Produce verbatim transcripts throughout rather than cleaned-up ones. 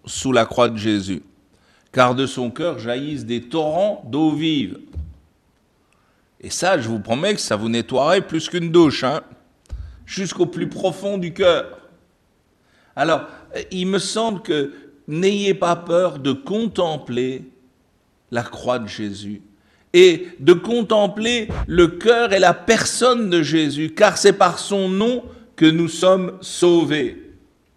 sous la croix de Jésus, car de son cœur jaillissent des torrents d'eau vive. Et ça, je vous promets que ça vous nettoierait plus qu'une douche, hein, jusqu'au plus profond du cœur. Alors, il me semble que n'ayez pas peur de contempler la croix de Jésus et de contempler le cœur et la personne de Jésus, car c'est par son nom que nous sommes sauvés.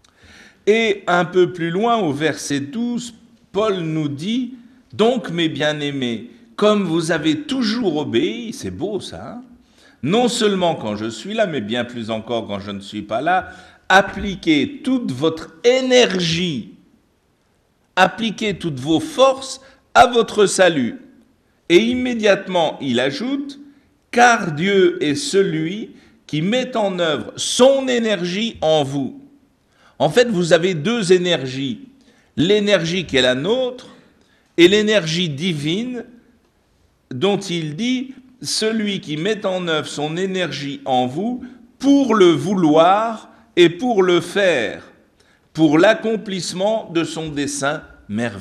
Et un peu plus loin, au verset douze, Paul nous dit « Donc, mes bien-aimés, comme vous avez toujours obéi, c'est beau ça, hein, non seulement quand je suis là, mais bien plus encore quand je ne suis pas là, appliquez toute votre énergie, appliquez toutes vos forces à votre salut. » Et immédiatement, il ajoute « Car Dieu est celui qui met en œuvre son énergie en vous. » En fait, vous avez deux énergies, l'énergie qui est la nôtre et l'énergie divine dont il dit « Celui qui met en œuvre son énergie en vous pour le vouloir et pour le faire, pour l'accomplissement de son dessein merveilleux. »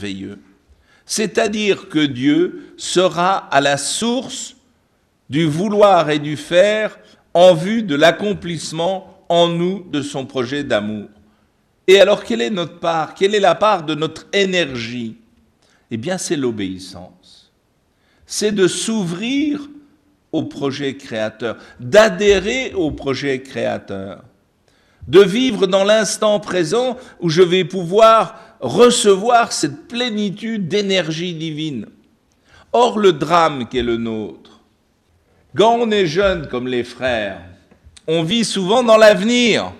C'est-à-dire que Dieu sera à la source du vouloir et du faire en vue de l'accomplissement en nous de son projet d'amour. Et alors, quelle est notre part? Quelle est la part de notre énergie? Eh bien, c'est l'obéissance. C'est de s'ouvrir au projet créateur, d'adhérer au projet créateur, de vivre dans l'instant présent où je vais pouvoir recevoir cette plénitude d'énergie divine. Or, le drame qui est le nôtre, quand on est jeune comme les frères, on vit souvent dans l'avenir.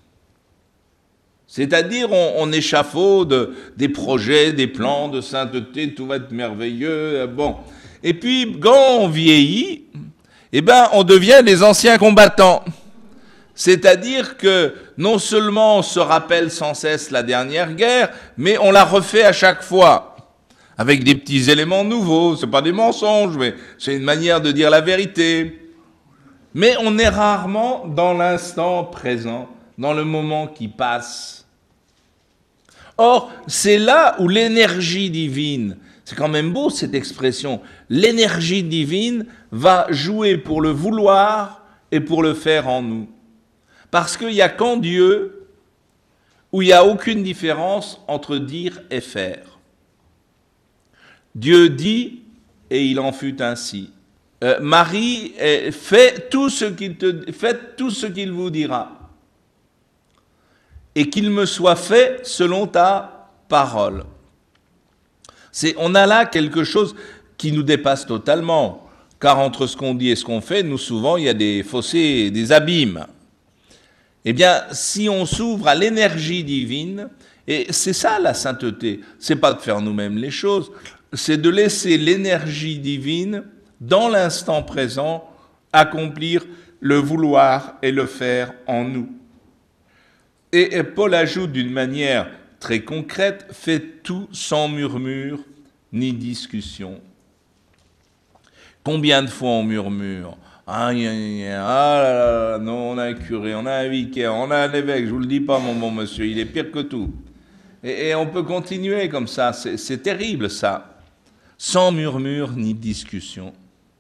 C'est-à-dire, on, on échafaude des projets, des plans de sainteté, tout va être merveilleux, bon. Et puis, quand on vieillit, eh ben, on devient des anciens combattants. C'est-à-dire que non seulement on se rappelle sans cesse la dernière guerre, mais on la refait à chaque fois, avec des petits éléments nouveaux. Ce n'est pas des mensonges, mais c'est une manière de dire la vérité. Mais on est rarement dans l'instant présent, dans le moment qui passe. Or, c'est là où l'énergie divine, c'est quand même beau cette expression, l'énergie divine va jouer pour le vouloir et pour le faire en nous. Parce qu'il n'y a qu'en Dieu où il n'y a aucune différence entre dire et faire. Dieu dit et il en fut ainsi. Euh, Marie, fait tout ce qu'il te, faites tout ce qu'il vous dira. Et qu'il me soit fait selon ta parole. C'est, on a là quelque chose qui nous dépasse totalement, car entre ce qu'on dit et ce qu'on fait, nous souvent, il y a des fossés, des abîmes. Eh bien, si on s'ouvre à l'énergie divine, et c'est ça la sainteté, c'est pas de faire nous-mêmes les choses, c'est de laisser l'énergie divine, dans l'instant présent, accomplir le vouloir et le faire en nous. Et Paul ajoute d'une manière très concrète, faites tout sans murmure ni discussion. Combien de fois on murmure? Ah, ah là là, non, on a un curé, on a un vicaire, on a un évêque, je vous le dis pas mon bon monsieur, il est pire que tout. Et, et on peut continuer comme ça, c'est, c'est terrible ça. Sans murmure ni discussion.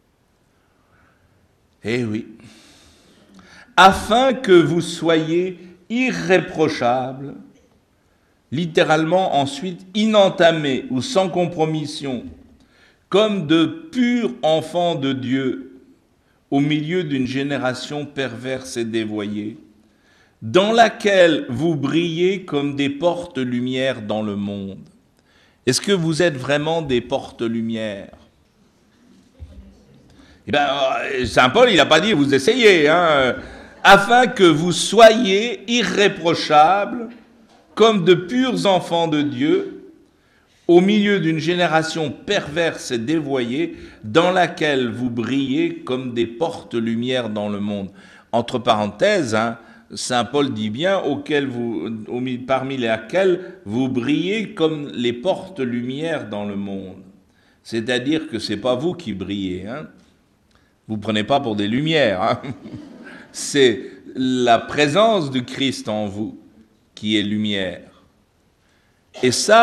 Eh oui. Afin que vous soyez irréprochables, littéralement ensuite inentamés ou sans compromission, comme de purs enfants de Dieu, au milieu d'une génération perverse et dévoyée, dans laquelle vous brillez comme des portes-lumière dans le monde. Est-ce que vous êtes vraiment des portes-lumière? Eh bien, Saint Paul, il n'a pas dit vous essayez, hein, afin que vous soyez irréprochables, comme de purs enfants de Dieu, au milieu d'une génération perverse et dévoyée, dans laquelle vous brillez comme des portes-lumière dans le monde. Entre parenthèses, hein, Saint Paul dit bien, auquel vous, au, parmi lesquelles vous brillez comme les portes-lumière dans le monde. C'est-à-dire que ce n'est pas vous qui brillez, hein. Vous ne prenez pas pour des lumières, hein. C'est la présence de Christ en vous qui est lumière. Et ça,